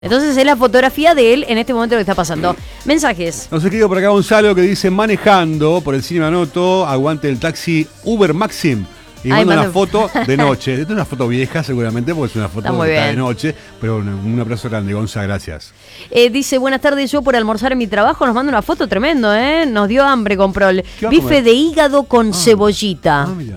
Entonces es la fotografía de él en este momento lo que está pasando. Mensajes. Nos escribe por acá Gonzalo que dice: manejando por el Cine Manoto, aguante el taxi Uber Maxim. Y manda una foto de noche. Esta es una foto vieja seguramente porque es una foto de noche. Pero un abrazo grande, Gonza, gracias. Dice: buenas tardes, yo por almorzar en mi trabajo. Nos manda una foto tremendo, ¿eh? Nos dio hambre, compró el bife de hígado con cebollita. Mira.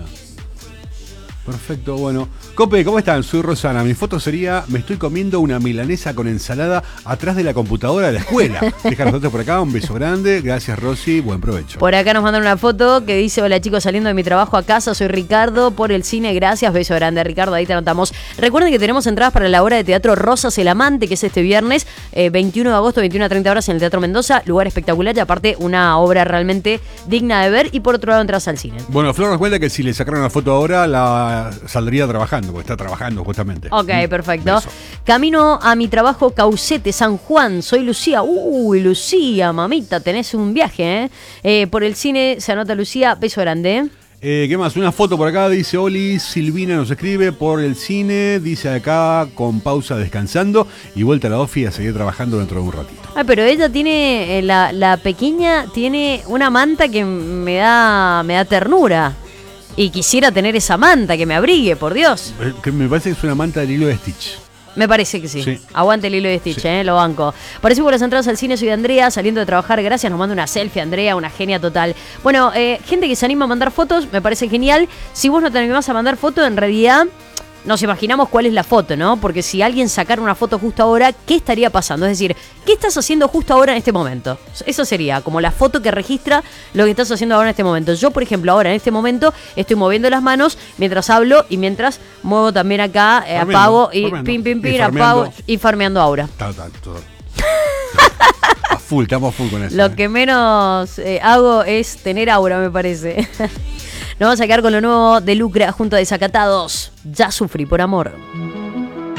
Perfecto, bueno. Cope, ¿cómo están? Soy Rosana. Mi foto sería: me estoy comiendo una milanesa con ensalada atrás de la computadora de la escuela. Deja nosotros por acá, un beso grande. Gracias, Rosy, buen provecho. Por acá nos mandan una foto que dice: hola chicos, saliendo de mi trabajo a casa, soy Ricardo, por el cine, gracias, beso grande, Ricardo, ahí te anotamos. Recuerden que tenemos entradas para la obra de teatro Rosas el Amante, que es este viernes, 21 de agosto, 21 a 30 horas en el Teatro Mendoza, lugar espectacular y aparte una obra realmente digna de ver, y por otro lado entras al cine. Bueno, Flor nos cuenta que si le sacaron una foto ahora, la saldría trabajando, porque está trabajando justamente. Ok, perfecto. Beso. Camino a mi trabajo, Caucete, San Juan. Soy Lucía. Uy, Lucía, mamita, tenés un viaje, ¿eh? Por el cine se anota Lucía. Beso grande. ¿Qué más? Una foto por acá, dice Oli, Silvina nos escribe por el cine, dice acá con pausa descansando y vuelta a la ofi a seguir trabajando dentro de un ratito. Ay, pero ella tiene, la pequeña tiene una manta que me da ternura. Y quisiera tener esa manta que me abrigue, por Dios. Que me parece que es una manta de hilo de Stitch. Me parece que sí. Aguante el hilo de Stitch, sí. Lo banco. Por eso por las entradas al cine soy Andrea, saliendo de trabajar, gracias, nos manda una selfie, Andrea, una genia total. Bueno, gente que se anima a mandar fotos, me parece genial. Si vos no te animás a mandar fotos, en realidad nos imaginamos cuál es la foto, ¿no? Porque si alguien sacara una foto justo ahora, ¿qué estaría pasando? Es decir, ¿qué estás haciendo justo ahora en este momento? Eso sería como la foto que registra lo que estás haciendo ahora en este momento. Yo, por ejemplo, ahora en este momento estoy moviendo las manos mientras hablo y mientras muevo también acá, apago y pim, apago y farmeando aura. Todo. Estamos a full con eso. Lo que menos hago es tener aura, me parece. Nos vamos a quedar con lo nuevo de Lucra junto a Desacatados. Ya sufrí por amor.